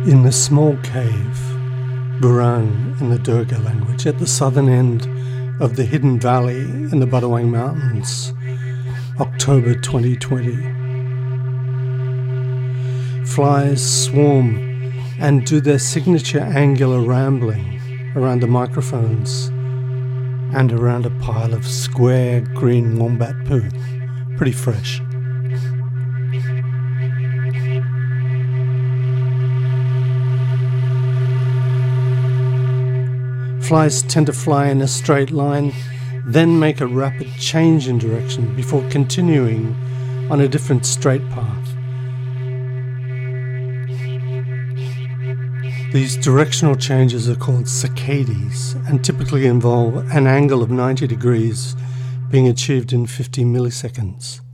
In the small cave, Burang in the Durga language, at the southern end of the hidden valley in the Budawang Mountains, October 2020. Flies swarm and do their signature angular rambling around the microphones and around a pile of square green wombat poo. Pretty fresh. Flies tend to fly in a straight line, then make a rapid change in direction before continuing on a different straight path. These directional changes are called saccades and typically involve an angle of 90 degrees being achieved in 50 milliseconds.